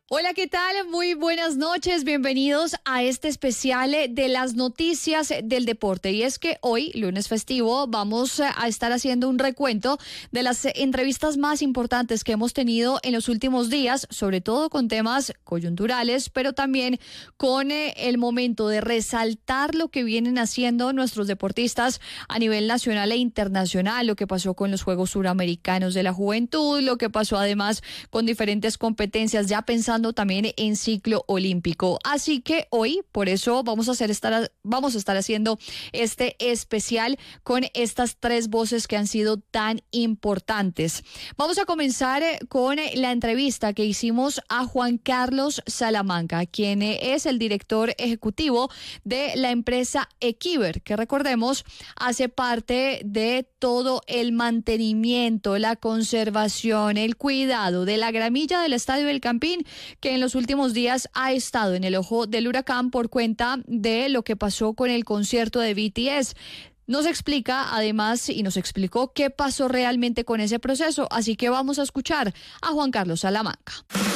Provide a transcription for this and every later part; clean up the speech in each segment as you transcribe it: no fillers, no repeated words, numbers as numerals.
Hola, ¿qué tal? Muy buenas noches, bienvenidos a este especial de las noticias del deporte. Y es que hoy, lunes festivo, vamos a estar haciendo un recuento de las entrevistas más importantes que hemos tenido en los últimos días, sobre todo con temas coyunturales, pero también con el momento de resaltar lo que vienen haciendo nuestros deportistas a nivel nacional e internacional, lo que pasó con los Juegos Suramericanos de la Juventud, lo que pasó además con diferentes competencias, ya pensando también en ciclo olímpico. Así que hoy, por eso, vamos a estar haciendo este especial con estas tres voces que han sido tan importantes. Vamos a comenzar con la entrevista que hicimos a Juan Carlos Salamanca, quien es el director ejecutivo de la empresa Equiver, que recordemos hace parte de todo el mantenimiento, la conservación, el cuidado de la gramilla del Estadio del Campín, que en los últimos días ha estado en el ojo del huracán por cuenta de lo que pasó con el concierto de BTS. Nos explica además y nos explicó qué pasó realmente con ese proceso, así que vamos a escuchar a Juan Carlos Salamanca.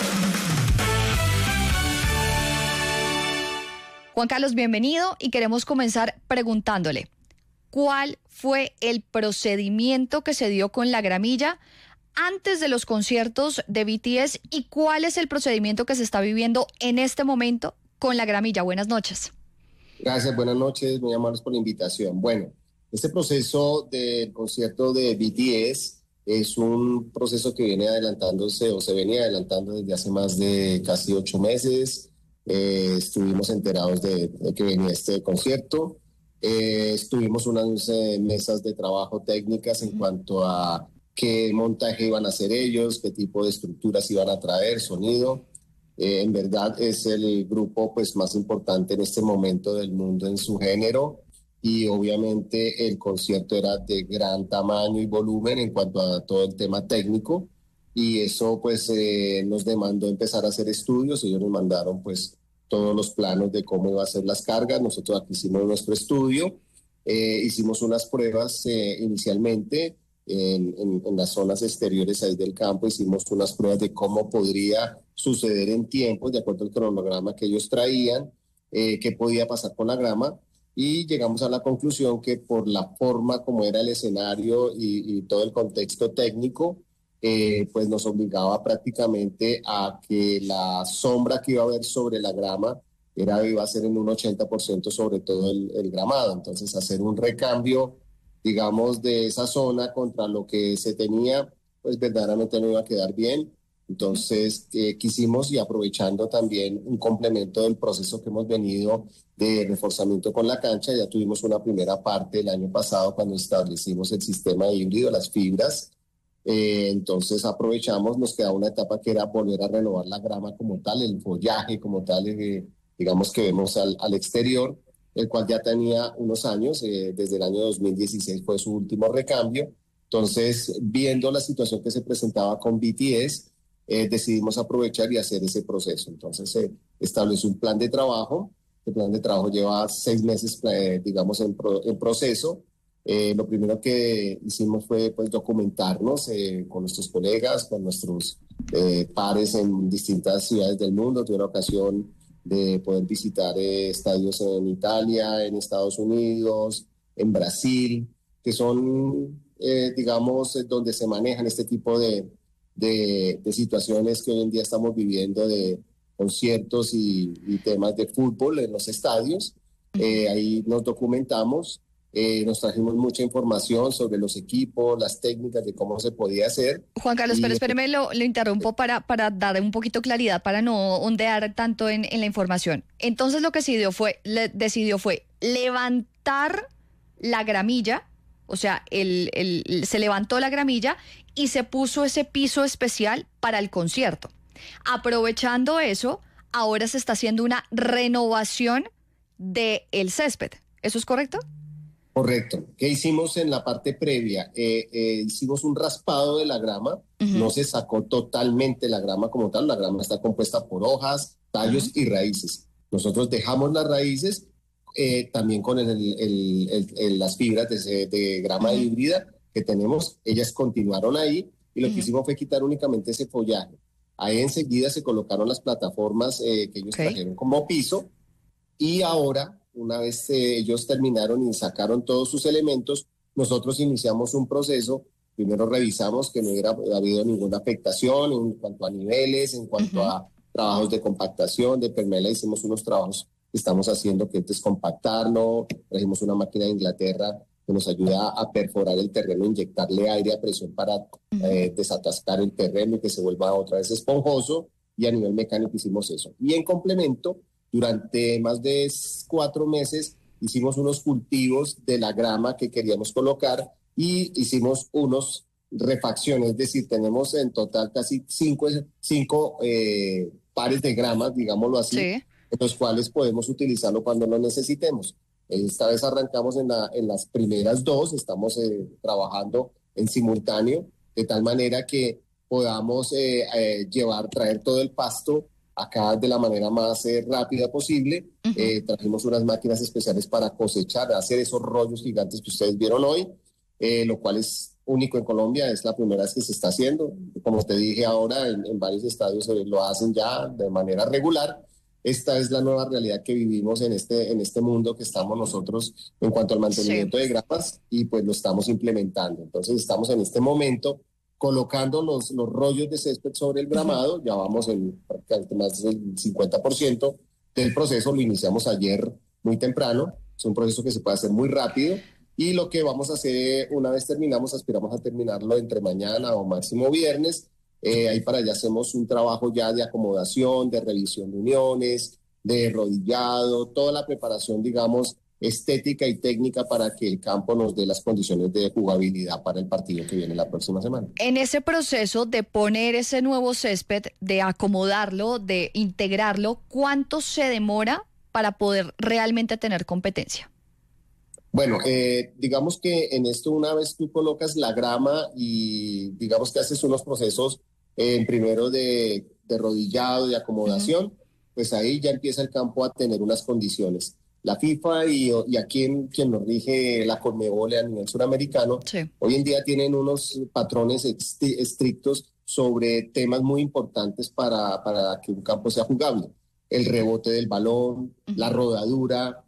Juan Carlos, bienvenido y queremos comenzar preguntándole, ¿cuál fue el procedimiento que se dio con la gramilla antes de los conciertos de BTS y cuál es el procedimiento que se está viviendo en este momento con la gramilla? Buenas noches. Gracias, buenas noches, muy amables por la invitación. Bueno, este proceso del concierto de BTS es un proceso que viene adelantándose o se venía adelantando desde hace más de casi 8 meses. Estuvimos enterados de que venía este concierto. Estuvimos unas mesas de trabajo técnicas en cuanto a qué montaje iban a hacer ellos, qué tipo de estructuras iban a traer, sonido. En verdad es el grupo pues más importante en este momento del mundo en su género y obviamente el concierto era de gran tamaño y volumen en cuanto a todo el tema técnico y eso pues nos demandó empezar a hacer estudios. Ellos nos mandaron pues todos los planos de cómo iba a ser las cargas. Nosotros aquí hicimos nuestro estudio, hicimos unas pruebas inicialmente en las zonas exteriores ahí del campo. Hicimos unas pruebas de cómo podría suceder en tiempo, de acuerdo al cronograma que ellos traían, qué podía pasar con la grama, y llegamos a la conclusión que por la forma como era el escenario y todo el contexto técnico, pues nos obligaba prácticamente a que la sombra que iba a haber sobre la grama iba a ser en un 80% sobre todo el gramado. Entonces hacer un recambio, digamos, de esa zona contra lo que se tenía, pues verdaderamente no iba a quedar bien. Entonces quisimos, y aprovechando también un complemento del proceso que hemos venido de reforzamiento con la cancha, ya tuvimos una primera parte el año pasado cuando establecimos el sistema híbrido, las fibras. Entonces aprovechamos, nos quedaba una etapa que era volver a renovar la grama como tal, el follaje como tal, digamos que vemos al exterior, el cual ya tenía unos años, desde el año 2016 fue su último recambio. Entonces, viendo la situación que se presentaba con BTS, decidimos aprovechar y hacer ese proceso. Entonces, se estableció un plan de trabajo. El plan de trabajo lleva 6 meses, digamos, en proceso. Lo primero que hicimos fue pues, documentarnos con nuestros colegas, con nuestros pares en distintas ciudades del mundo. Tuve la ocasión de poder visitar estadios en Italia, en Estados Unidos, en Brasil, que son, digamos, donde se manejan este tipo de situaciones que hoy en día estamos viviendo, de conciertos y temas de fútbol en los estadios. Ahí nos documentamos, nos trajimos mucha información sobre los equipos, las técnicas de cómo se podía hacer. Juan Carlos, pero espéreme, lo interrumpo para dar un poquito claridad, para no ondear tanto en la información. Entonces lo que decidió fue levantar la gramilla, o sea, se levantó la gramilla y se puso ese piso especial para el concierto. Aprovechando eso, ahora se está haciendo una renovación del césped. ¿Eso es correcto? Correcto. ¿Qué hicimos en la parte previa? Hicimos un raspado de la grama. No se sacó totalmente la grama como tal. La grama está compuesta por hojas, tallos y raíces. Nosotros dejamos las raíces también con las fibras de grama híbrida que tenemos. Ellas continuaron ahí y lo que hicimos fue quitar únicamente ese follaje. Ahí enseguida se colocaron las plataformas que ellos trajeron como piso, y ahora, una vez ellos terminaron y sacaron todos sus elementos, nosotros iniciamos un proceso. Primero revisamos que no hubiera habido ninguna afectación en cuanto a niveles, en cuanto a trabajos de compactación, de permela. Hicimos unos trabajos que estamos haciendo, que es descompactarlo. Trajimos una máquina de Inglaterra que nos ayuda a perforar el terreno, inyectarle aire a presión para desatascar el terreno y que se vuelva otra vez esponjoso. Y a nivel mecánico hicimos eso. Y en complemento, durante más de 4 meses, hicimos unos cultivos de la grama que queríamos colocar y hicimos unos refacciones, es decir, tenemos en total casi cinco pares de gramas, digámoslo así, en los cuales podemos utilizarlo cuando lo necesitemos. Esta vez arrancamos en las primeras 2, estamos trabajando en simultáneo, de tal manera que podamos traer todo el pasto acá de la manera más rápida posible. Trajimos unas máquinas especiales para cosechar, hacer esos rollos gigantes que ustedes vieron hoy, lo cual es único en Colombia, es la primera vez que se está haciendo. Como te dije ahora, en varios estadios lo hacen ya de manera regular. Esta es la nueva realidad que vivimos en este mundo que estamos nosotros en cuanto al mantenimiento de gramas, y pues lo estamos implementando. Entonces estamos en este momento colocando los rollos de césped sobre el gramado. Ya vamos en prácticamente más del 50% del proceso. Lo iniciamos ayer muy temprano. Es un proceso que se puede hacer muy rápido. Y lo que vamos a hacer una vez terminamos, aspiramos a terminarlo entre mañana o máximo viernes. Ahí para allá hacemos un trabajo ya de acomodación, de revisión de uniones, de rodillado, toda la preparación, digamos, estética y técnica para que el campo nos dé las condiciones de jugabilidad para el partido que viene la próxima semana. En ese proceso de poner ese nuevo césped, de acomodarlo, de integrarlo, ¿cuánto se demora para poder realmente tener competencia? Bueno, digamos que en esto, una vez tú colocas la grama y digamos que haces unos procesos primero de rodillado, de acomodación, pues ahí ya empieza el campo a tener unas condiciones. La FIFA y aquí quien nos rige la Conmebol a nivel suramericano, hoy en día tienen unos patrones estrictos sobre temas muy importantes para que un campo sea jugable. El rebote del balón, la rodadura,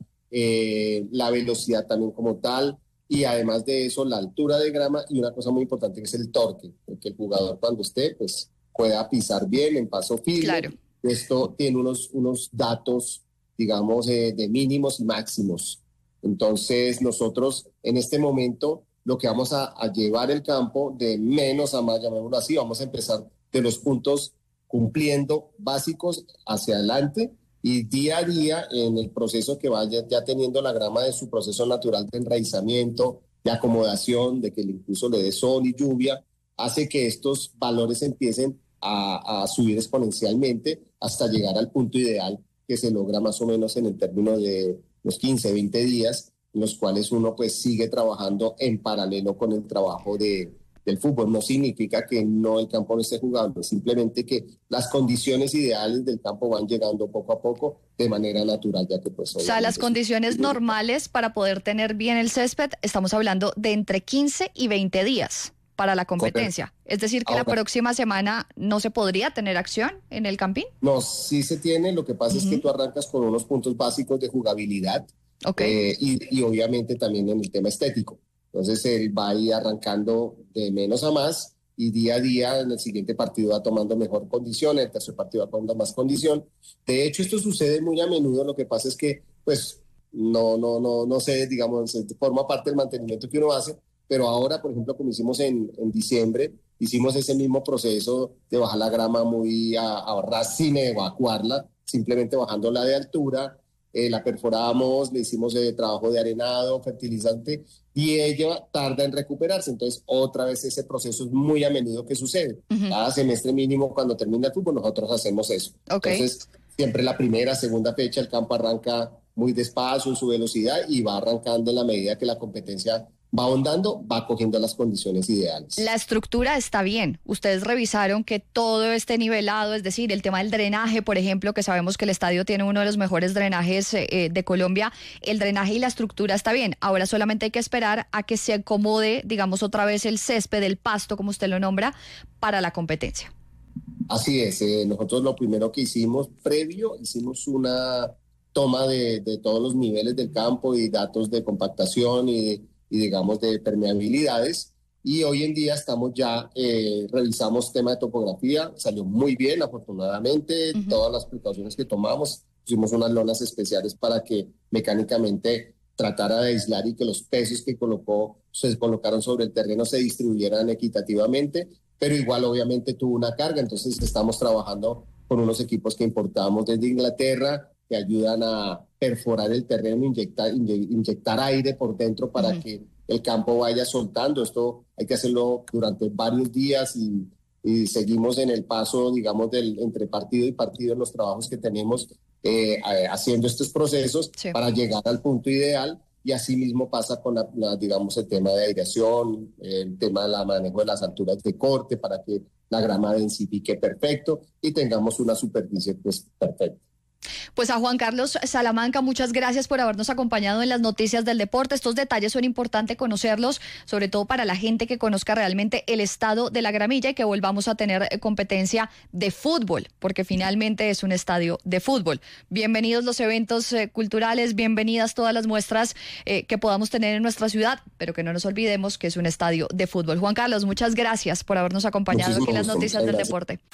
la velocidad también como tal, y además de eso la altura de grama, y una cosa muy importante que es el torque, que el jugador cuando esté pues pueda pisar bien en paso firme. Claro. Esto tiene unos datos, digamos, de mínimos y máximos. Entonces nosotros en este momento lo que vamos a llevar el campo de menos a más, llamémoslo así, vamos a empezar de los puntos cumpliendo básicos hacia adelante, y día a día en el proceso que vaya ya teniendo la grama de su proceso natural de enraizamiento, de acomodación, de que incluso le dé sol y lluvia, hace que estos valores empiecen a subir exponencialmente hasta llegar al punto ideal que se logra más o menos en el término de los 15, 20 días, en los cuales uno pues sigue trabajando en paralelo con el trabajo del fútbol. No significa que el campo no esté jugando, simplemente que las condiciones ideales del campo van llegando poco a poco de manera natural, ya que pues... O sea, las condiciones normales para poder tener bien el césped, estamos hablando de entre 15 y 20 días para la competencia. Correcto. Es decir, que ahora, la próxima semana no se podría tener acción en el Campín. No, sí se tiene, lo que pasa es que tú arrancas con unos puntos básicos de jugabilidad, y obviamente también en el tema estético. Entonces él va a ir arrancando de menos a más, y día a día en el siguiente partido va tomando mejor condición, en el tercer partido va tomando más condición. De hecho, esto sucede muy a menudo. Lo que pasa es que pues no sé, digamos, forma parte del mantenimiento que uno hace, pero ahora, por ejemplo, como hicimos en diciembre, hicimos ese mismo proceso de bajar la grama muy a ras sin evacuarla, simplemente bajándola de altura. La perforamos, le hicimos trabajo de arenado, fertilizante, y ella tarda en recuperarse. Entonces, otra vez ese proceso es muy a menudo que sucede. Cada semestre mínimo, cuando termina el fútbol, nosotros hacemos eso. Entonces, siempre la primera, segunda fecha, el campo arranca muy despacio en su velocidad y va arrancando en la medida que la competencia va ahondando, va cogiendo las condiciones ideales. La estructura está bien. Ustedes revisaron que todo esté nivelado, es decir, el tema del drenaje, por ejemplo, que sabemos que el estadio tiene uno de los mejores drenajes de Colombia. El drenaje y la estructura está bien. Ahora solamente hay que esperar a que se acomode, digamos, otra vez el césped, el pasto, como usted lo nombra, para la competencia. Así es, nosotros lo primero que hicimos hicimos una toma de todos los niveles del campo y datos de compactación y digamos de permeabilidades, y hoy en día estamos ya, revisamos tema de topografía, salió muy bien afortunadamente, Ujú. todas las precauciones que tomamos, pusimos unas lonas especiales para que mecánicamente tratara de aislar y que los pesos que se colocaron sobre el terreno se distribuyeran equitativamente, pero igual obviamente tuvo una carga, entonces estamos trabajando con unos equipos que importamos desde Inglaterra, que ayudan a perforar el terreno, inyectar aire por dentro para Ujú. que el campo vaya soltando. Esto hay que hacerlo durante varios días y seguimos en el paso, digamos, entre partido y partido en los trabajos que tenemos, haciendo estos procesos Sí. para llegar al punto ideal. Y así mismo pasa con digamos, el tema de aireación, el tema de la manejo de las alturas de corte para que la grama densifique perfecto y tengamos una superficie pues perfecta. Pues a Juan Carlos Salamanca, muchas gracias por habernos acompañado en las noticias del deporte. Estos detalles son importantes conocerlos, sobre todo para la gente que conozca realmente el estado de la Gramilla y que volvamos a tener competencia de fútbol, porque finalmente es un estadio de fútbol. Bienvenidos los eventos culturales, bienvenidas todas las muestras que podamos tener en nuestra ciudad, pero que no nos olvidemos que es un estadio de fútbol. Juan Carlos, muchas gracias por habernos acompañado aquí Muchísimo en las gusto, noticias muchas del gracias. deporte.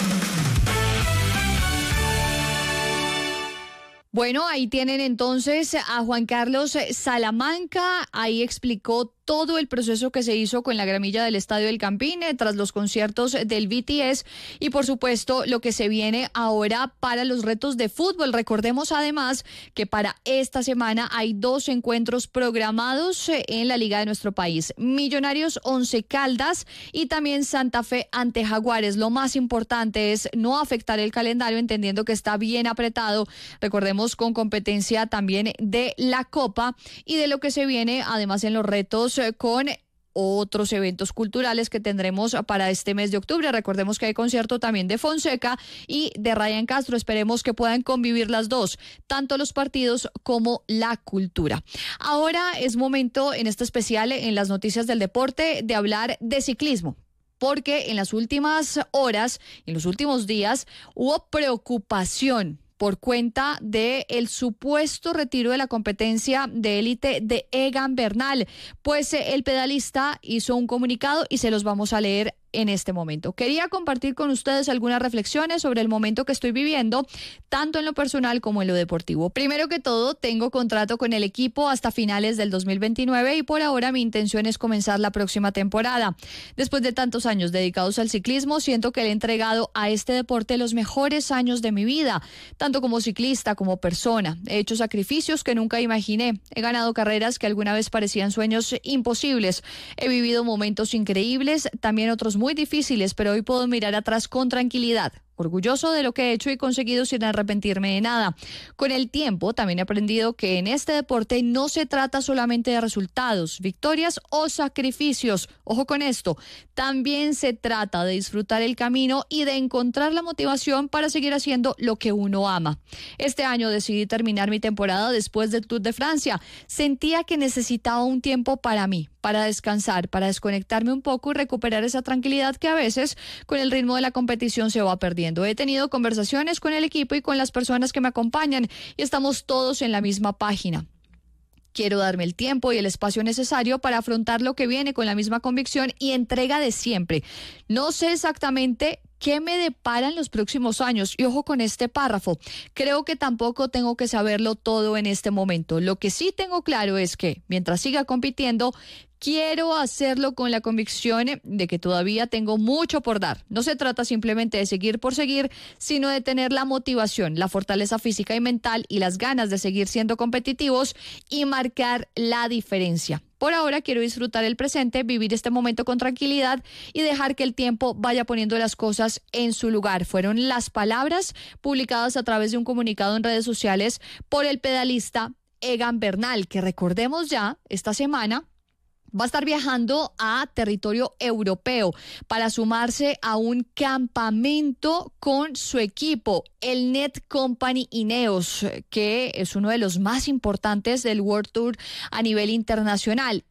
Bueno, ahí tienen entonces a Juan Carlos Salamanca, ahí explicó todo el proceso que se hizo con la gramilla del Estadio del Campín tras los conciertos del BTS y por supuesto lo que se viene ahora para los retos de fútbol. Recordemos además que para esta semana hay 2 encuentros programados en la liga de nuestro país. Millonarios Once Caldas y también Santa Fe ante Jaguares. Lo más importante es no afectar el calendario entendiendo que está bien apretado. Recordemos con competencia también de la Copa y de lo que se viene además en los retos con otros eventos culturales que tendremos para este mes de octubre. Recordemos que hay concierto también de Fonseca y de Ryan Castro. Esperemos que puedan convivir las dos, tanto los partidos como la cultura. Ahora es momento en este especial, en las noticias del deporte, de hablar de ciclismo. Porque en las últimas horas, en los últimos días, hubo preocupación por cuenta del supuesto retiro de la competencia de élite de Egan Bernal. Pues el pedalista hizo un comunicado y se los vamos a leer en este momento. Quería compartir con ustedes algunas reflexiones sobre el momento que estoy viviendo, tanto en lo personal como en lo deportivo. Primero que todo, tengo contrato con el equipo hasta finales del 2029 y por ahora mi intención es comenzar la próxima temporada. Después de tantos años dedicados al ciclismo, siento que le he entregado a este deporte los mejores años de mi vida, tanto como ciclista como persona. He hecho sacrificios que nunca imaginé. He ganado carreras que alguna vez parecían sueños imposibles. He vivido momentos increíbles, también otros muy difíciles, pero hoy puedo mirar atrás con tranquilidad. Orgulloso de lo que he hecho y conseguido sin arrepentirme de nada. Con el tiempo también he aprendido que en este deporte no se trata solamente de resultados, victorias o sacrificios. Ojo con esto, también se trata de disfrutar el camino y de encontrar la motivación para seguir haciendo lo que uno ama. Este año decidí terminar mi temporada después del Tour de Francia. Sentía que necesitaba un tiempo para mí, para descansar, para desconectarme un poco y recuperar esa tranquilidad que a veces con el ritmo de la competición se va perdiendo. He tenido conversaciones con el equipo y con las personas que me acompañan y estamos todos en la misma página. Quiero darme el tiempo y el espacio necesario para afrontar lo que viene con la misma convicción y entrega de siempre. No sé exactamente qué me deparan los próximos años. Y ojo con este párrafo. Creo que tampoco tengo que saberlo todo en este momento. Lo que sí tengo claro es que mientras siga compitiendo, quiero hacerlo con la convicción de que todavía tengo mucho por dar. No se trata simplemente de seguir por seguir, sino de tener la motivación, la fortaleza física y mental y las ganas de seguir siendo competitivos y marcar la diferencia. Por ahora quiero disfrutar el presente, vivir este momento con tranquilidad y dejar que el tiempo vaya poniendo las cosas en su lugar. Fueron las palabras publicadas a través de un comunicado en redes sociales por el pedalista Egan Bernal, que recordemos ya esta semana va a estar viajando a territorio europeo para sumarse a un campamento con su equipo, el Net Company Ineos, que es uno de los más importantes del World Tour a nivel internacional.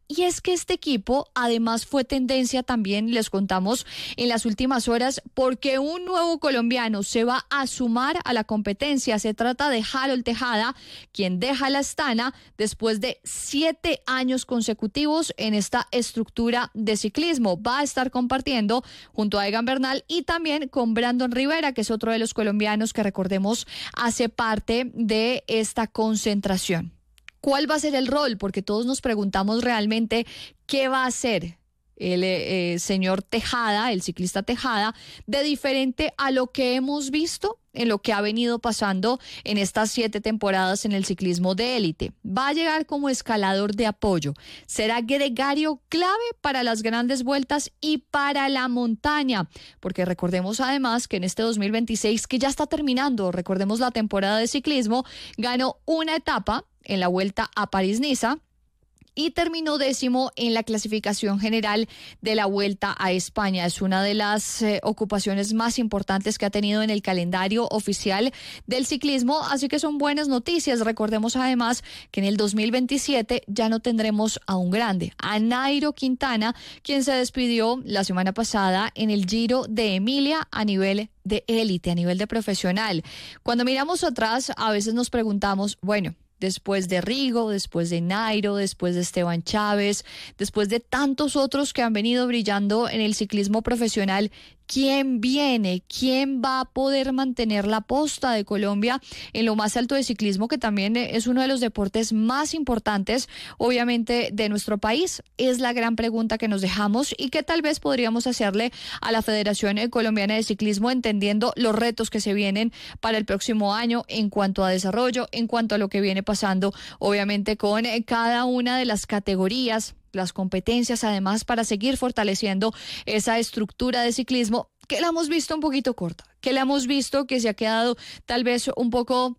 Y es que este equipo además fue tendencia también, les contamos en las últimas horas, porque un nuevo colombiano se va a sumar a la competencia. Se trata de Harold Tejada, quien deja la Astana después de 7 años consecutivos en esta estructura de ciclismo. Va a estar compartiendo junto a Egan Bernal y también con Brandon Rivera, que es otro de los colombianos que, recordemos, hace parte de esta concentración. ¿Cuál va a ser el rol? Porque todos nos preguntamos realmente qué va a hacer el señor Tejada, el ciclista Tejada, de diferente a lo que hemos visto en lo que ha venido pasando en estas 7 temporadas en el ciclismo de élite. Va a llegar como escalador de apoyo. Será gregario clave para las grandes vueltas y para la montaña, porque recordemos además que en este 2026, que ya está terminando, recordemos la temporada de ciclismo, ganó una etapa en la Vuelta a París-Niza y terminó 10º en la clasificación general de la Vuelta a España. Es una de las ocupaciones más importantes que ha tenido en el calendario oficial del ciclismo, así que son buenas noticias. Recordemos además que en el 2027 ya no tendremos a un grande, a Nairo Quintana, quien se despidió la semana pasada en el Giro de Emilia a nivel de élite, a nivel de profesional. Cuando miramos atrás, a veces nos preguntamos, bueno, después de Rigo, después de Nairo, después de Esteban Chávez, después de tantos otros que han venido brillando en el ciclismo profesional, ¿quién viene? ¿Quién va a poder mantener la posta de Colombia en lo más alto de ciclismo, que también es uno de los deportes más importantes, obviamente, de nuestro país? Es la gran pregunta que nos dejamos y que tal vez podríamos hacerle a la Federación Colombiana de Ciclismo, entendiendo los retos que se vienen para el próximo año en cuanto a desarrollo, en cuanto a lo que viene pasando, obviamente, con cada una de las categorías, las competencias, además, para seguir fortaleciendo esa estructura de ciclismo que la hemos visto un poquito corta, que la hemos visto que se ha quedado tal vez un poco,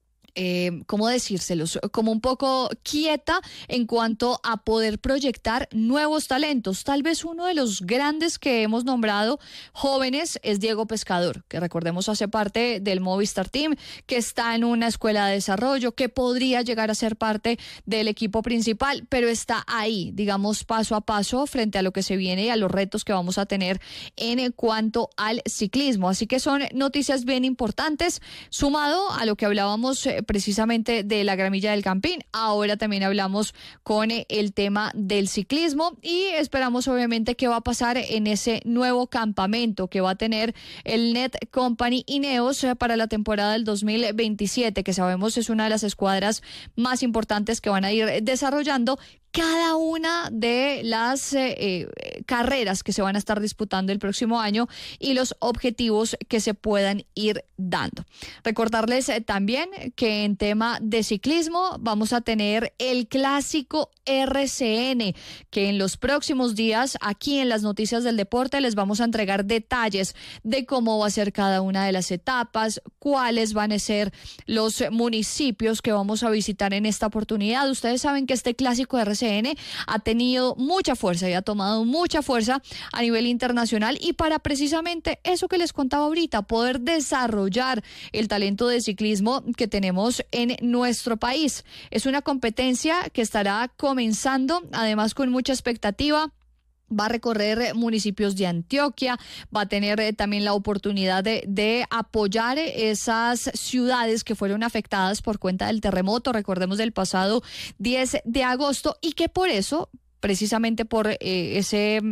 ¿cómo decírselos? Como un poco quieta en cuanto a poder proyectar nuevos talentos. Tal vez uno de los grandes que hemos nombrado jóvenes es Diego Pescador, que recordemos hace parte del Movistar Team, que está en una escuela de desarrollo, que podría llegar a ser parte del equipo principal, pero está ahí, digamos, paso a paso frente a lo que se viene y a los retos que vamos a tener en cuanto al ciclismo. Así que son noticias bien importantes, sumado a lo que hablábamos precisamente de la gramilla del Campín. Ahora también hablamos con el tema del ciclismo y esperamos obviamente qué va a pasar en ese nuevo campamento que va a tener el Net Company Ineos para la temporada del 2027, que sabemos es una de las escuadras más importantes que van a ir desarrollando cada una de las carreras que se van a estar disputando el próximo año y los objetivos que se puedan ir dando. Recordarles también que en tema de ciclismo vamos a tener el clásico RCN, que en los próximos días aquí en las noticias del deporte les vamos a entregar detalles de cómo va a ser cada una de las etapas, cuáles van a ser los municipios que vamos a visitar en esta oportunidad. Ustedes saben que este clásico RCN ha tenido mucha fuerza y ha tomado mucha fuerza a nivel internacional, y para precisamente eso que les contaba ahorita, poder desarrollar el talento de ciclismo que tenemos en nuestro país. Es una competencia que estará comenzando, además con mucha expectativa. Va a recorrer municipios de Antioquia, va a tener también la oportunidad de apoyar esas ciudades que fueron afectadas por cuenta del terremoto, recordemos, del pasado 10 de agosto, y que por eso, precisamente por ese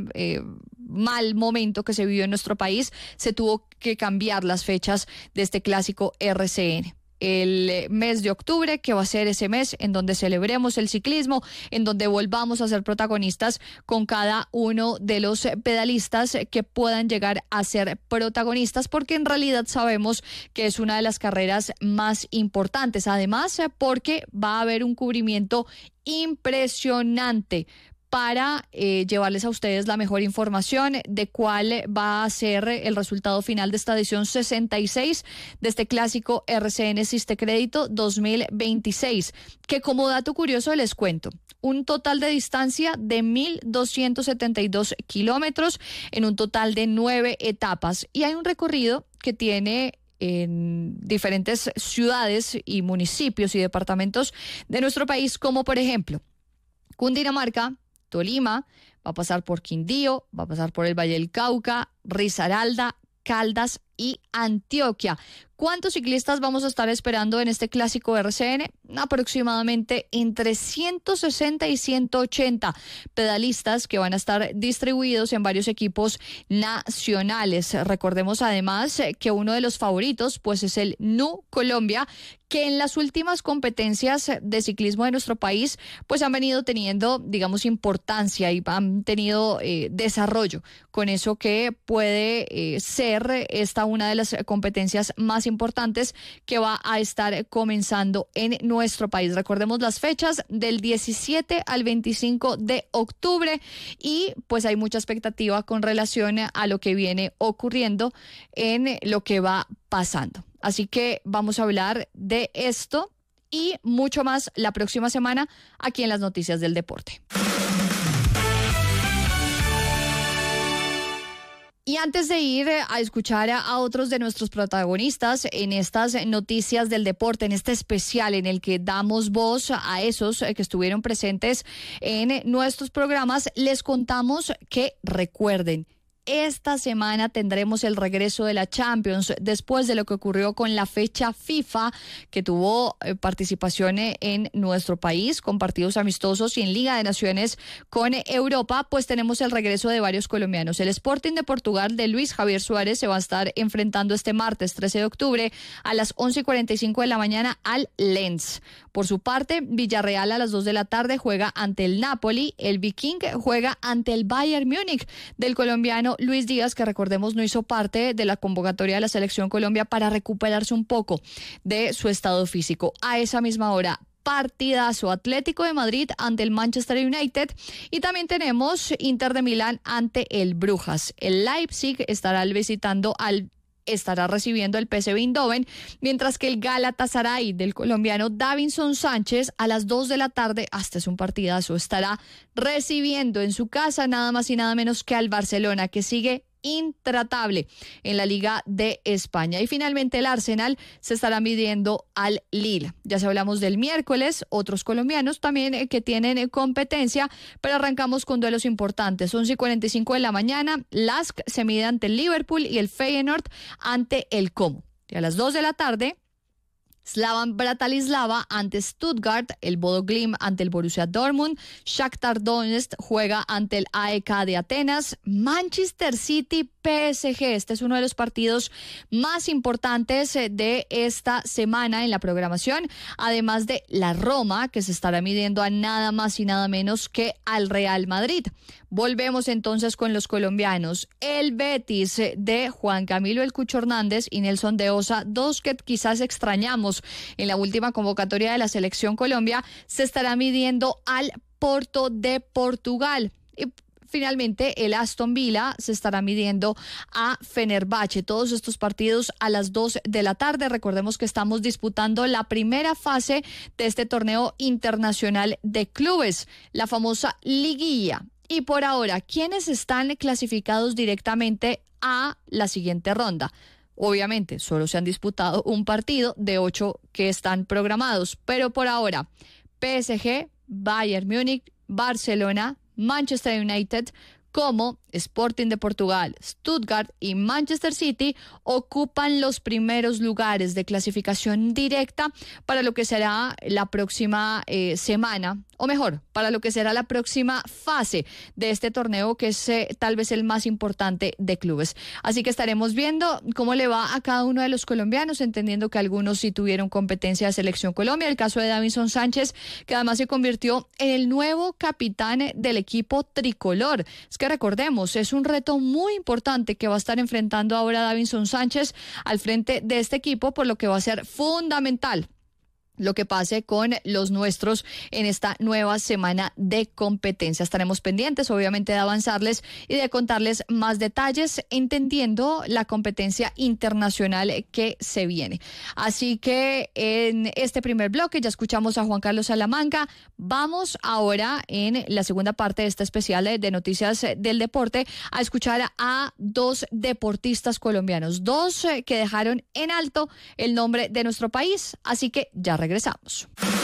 mal momento que se vivió en nuestro país, se tuvo que cambiar las fechas de este clásico RCN. El mes de octubre, que va a ser ese mes en donde celebremos el ciclismo, en donde volvamos a ser protagonistas con cada uno de los pedalistas que puedan llegar a ser protagonistas, porque en realidad sabemos que es una de las carreras más importantes. Además, porque va a haber un cubrimiento impresionante para llevarles a ustedes la mejor información de cuál va a ser el resultado final de esta edición 66 de este clásico RCN Siste Crédito 2026, que como dato curioso les cuento, un total de distancia de 1.272 kilómetros en un total de 9 etapas, y hay un recorrido que tiene en diferentes ciudades y municipios y departamentos de nuestro país, como por ejemplo Cundinamarca, Tolima, va a pasar por Quindío, va a pasar por el Valle del Cauca, Risaralda, Caldas y Antioquia. ¿Cuántos ciclistas vamos a estar esperando en este clásico RCN? Aproximadamente entre 160 y 180 pedalistas que van a estar distribuidos en varios equipos nacionales. Recordemos además que uno de los favoritos pues es el NU Colombia, que en las últimas competencias de ciclismo de nuestro país pues han venido teniendo, digamos, importancia y han tenido desarrollo con eso que puede ser esta una de las competencias más importantes que va a estar comenzando en nuestro país. Recordemos las fechas del 17 al 25 de octubre y pues hay mucha expectativa con relación a lo que viene ocurriendo en lo que va pasando. Así que vamos a hablar de esto y mucho más la próxima semana aquí en las Noticias del Deporte. Y antes de ir a escuchar a otros de nuestros protagonistas en estas Noticias del Deporte, en este especial en el que damos voz a esos que estuvieron presentes en nuestros programas, les contamos que recuerden, esta semana tendremos el regreso de la Champions después de lo que ocurrió con la fecha FIFA que tuvo participación en nuestro país con partidos amistosos y en Liga de Naciones con Europa, pues tenemos el regreso de varios colombianos. El Sporting de Portugal de Luis Javier Suárez se va a estar enfrentando este martes 13 de octubre a las 11:45 de la mañana al Lens. Por su parte, Villarreal a las 2 de la tarde juega ante el Napoli, el Viking juega ante el Bayern Múnich del colombiano Luis Díaz, que recordemos no hizo parte de la convocatoria de la Selección Colombia para recuperarse un poco de su estado físico. A esa misma hora, partidazo, Atlético de Madrid ante el Manchester United y también tenemos Inter de Milán ante el Brujas. El Leipzig estará recibiendo el PSV Eindhoven, mientras que el Galatasaray del colombiano Davinson Sánchez a las 2 de la tarde, hasta es un partidazo, estará recibiendo en su casa nada más y nada menos que al Barcelona, que sigue intratable en la Liga de España. Y finalmente el Arsenal se estará midiendo al Lille. Ya se hablamos del miércoles, otros colombianos también que tienen competencia, pero arrancamos con duelos importantes. 11:45 de la mañana, LASK se mide ante el Liverpool y el Feyenoord ante el Como. Y a las 2 de la tarde, Slavan Bratislava ante Stuttgart, el Bodo Glimt ante el Borussia Dortmund, Shakhtar Donetsk juega ante el AEK de Atenas, Manchester City PSG. Este es uno de los partidos más importantes de esta semana en la programación, además de la Roma, que se estará midiendo a nada más y nada menos que al Real Madrid. Volvemos entonces con los colombianos. El Betis de Juan Camilo El Cucho Hernández y Nelson de Osa, dos que quizás extrañamos en la última convocatoria de la Selección Colombia, se estará midiendo al Porto de Portugal. Y finalmente, el Aston Villa se estará midiendo a Fenerbahce. Todos estos partidos a las 2 de la tarde. Recordemos que estamos disputando la primera fase de este torneo internacional de clubes, la famosa liguilla. Y por ahora, ¿quiénes están clasificados directamente a la siguiente ronda? Obviamente, solo se han disputado un partido de 8 que están programados, pero por ahora, PSG, Bayern Múnich, Barcelona, Manchester United, como Sporting de Portugal, Stuttgart y Manchester City ocupan los primeros lugares de clasificación directa para lo que será la próxima semana, o mejor, para lo que será la próxima fase de este torneo, que es tal vez el más importante de clubes. Así que estaremos viendo cómo le va a cada uno de los colombianos, entendiendo que algunos sí tuvieron competencia de Selección Colombia. El caso de Davinson Sánchez, que además se convirtió en el nuevo capitán del equipo tricolor. Es que recordemos, es un reto muy importante que va a estar enfrentando ahora Davinson Sánchez al frente de este equipo, por lo que va a ser fundamental lo que pase con los nuestros en esta nueva semana de competencia. Estaremos pendientes, obviamente, de avanzarles y de contarles más detalles, entendiendo la competencia internacional que se viene. Así que en este primer bloque ya escuchamos a Juan Carlos Salamanca. Vamos ahora en la segunda parte de este especial de Noticias del Deporte a escuchar a dos deportistas colombianos, dos que dejaron en alto el nombre de nuestro país. Así que ya regresamos.